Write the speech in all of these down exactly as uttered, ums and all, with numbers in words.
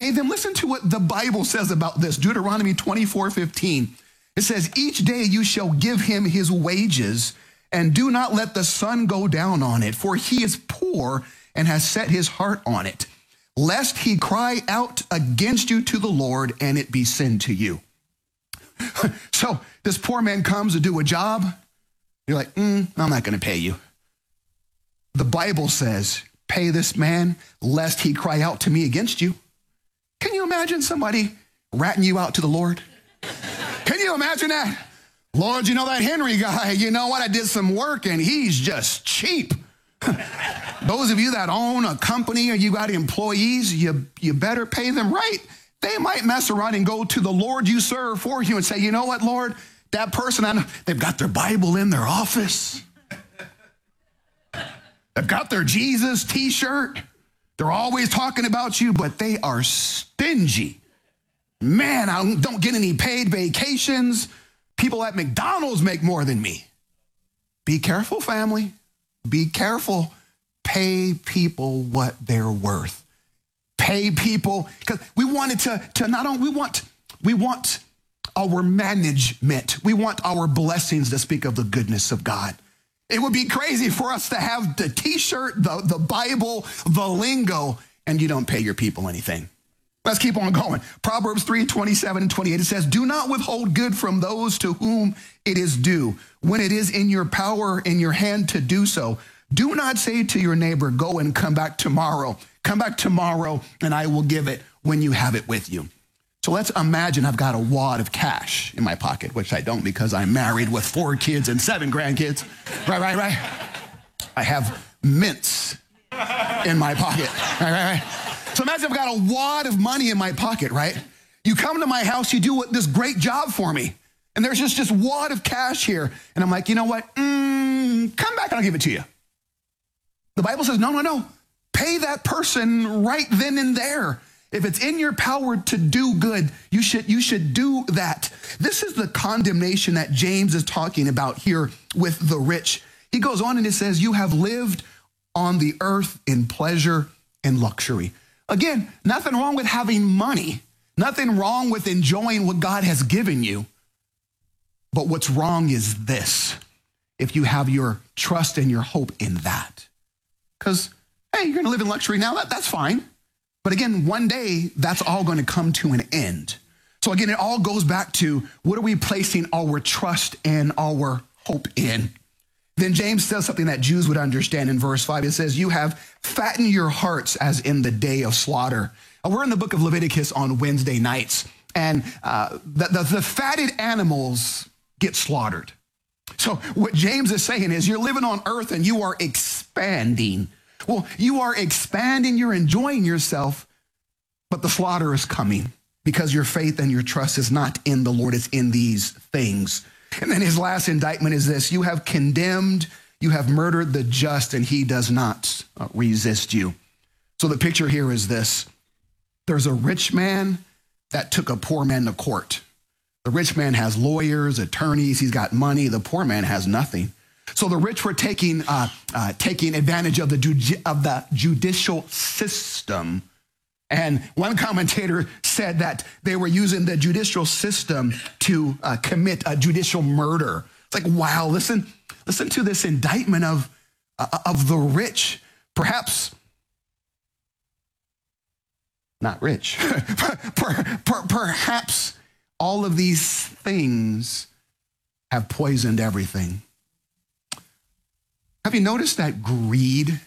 pay them. Listen to what the Bible says about this. Deuteronomy twenty-four fifteen. It says, each day you shall give him his wages, and do not let the sun go down on it, for he is poor and has set his heart on it, lest he cry out against you to the Lord and it be sin to you. So this poor man comes to do a job. You're like, mm, I'm not going to pay you. The Bible says, pay this man lest he cry out to me against you. Can you imagine somebody ratting you out to the Lord? Can you imagine that? Lord, you know that Henry guy, you know what? I did some work and he's just cheap. Those of you that own a company or you got employees, you, you better pay them right. They might mess around and go to the Lord you serve for you and say, you know what, Lord, that person, I know, they've got their Bible in their office. They've got their Jesus t-shirt. They're always talking about you, but they are stingy. Man, I don't get any paid vacations. People at McDonald's make more than me. Be careful, family. Be careful. Pay people what they're worth. Pay people, because we wanted to, to not only, we want, we want our management. We want our blessings to speak of the goodness of God. It would be crazy for us to have the t-shirt, the, the Bible, the lingo, and you don't pay your people anything. Let's keep on going. Proverbs three, twenty-seven and twenty-eight, it says, do not withhold good from those to whom it is due, when it is in your power, in your hand to do so. Do not say to your neighbor, go and come back tomorrow. Come back tomorrow and I will give it when you have it with you. So let's imagine I've got a wad of cash in my pocket, which I don't because I'm married with four kids and seven grandkids. Right, right, right. I have mints in my pocket. Right, right, right. So imagine I've got a wad of money in my pocket, right? You come to my house, you do this great job for me. And there's just this wad of cash here. And I'm like, you know what? Mm, come back and I'll give it to you. The Bible says, no, no, no. Pay that person right then and there. If it's in your power to do good, you should, you should do that. This is the condemnation that James is talking about here with the rich. He goes on and it says, you have lived on the earth in pleasure and luxury. Again, nothing wrong with having money. Nothing wrong with enjoying what God has given you. But what's wrong is this. If you have your trust and your hope in that. Because, hey, you're going to live in luxury now. That, that's fine. But again, one day, that's all going to come to an end. So again, it all goes back to what are we placing our trust and our hope in? Then James says something that Jews would understand in verse five. It says, you have fattened your hearts as in the day of slaughter. Uh, we're in the book of Leviticus on Wednesday nights, and uh, the, the, the fatted animals get slaughtered. So what James is saying is you're living on earth and you are expanding. Well, you are expanding, you're enjoying yourself, but the slaughter is coming because your faith and your trust is not in the Lord, it's in these things. And then his last indictment is this: you have condemned, you have murdered the just, and he does not uh, resist you. So the picture here is this. There's a rich man that took a poor man to court. The rich man has lawyers, attorneys, he's got money. The poor man has nothing. So the rich were taking uh, uh, taking advantage of the, ju- of the judicial system. And one commentator said that they were using the judicial system to uh, commit a judicial murder. It's like, wow, listen, listen to this indictment of, uh, of the rich. Perhaps not rich. per, per, perhaps all of these things have poisoned everything. Have you noticed that greed?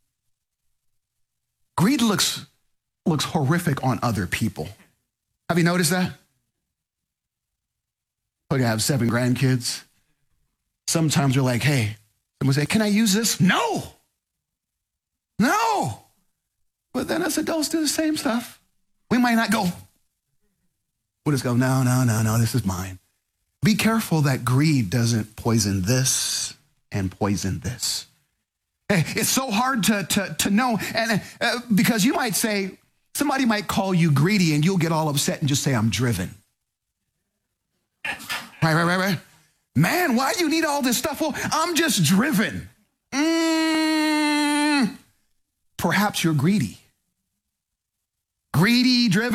Greed looks looks horrific on other people. Have you noticed that? Oh, you have seven grandkids. Sometimes you're like, hey, someone say, can I use this? No. No. But then us adults do the same stuff. We might not go. We'll just go, no, no, no, no, this is mine. Be careful that greed doesn't poison this and poison this. It's so hard to, to, to know, and uh, because you might say, somebody might call you greedy and you'll get all upset and just say, I'm driven. Right, right, right, right. Man, why do you need all this stuff? Well, I'm just driven. Mm, perhaps you're greedy. Greedy, driven.